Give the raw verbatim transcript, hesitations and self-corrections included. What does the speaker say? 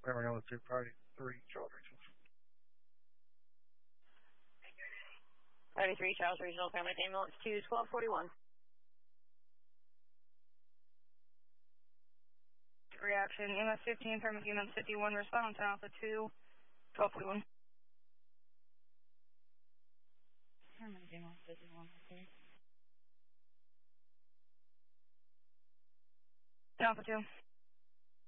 Primary number two, priority three, Charles Regional. Priority three, Charles Regional, paramedic ambulance to twelve forty-one. Reaction, E M S fifteen, paramedic E M S fifty-one, response, Alpha two, twelve forty-one. Paramedic E M S fifty-one, okay. Alpha two.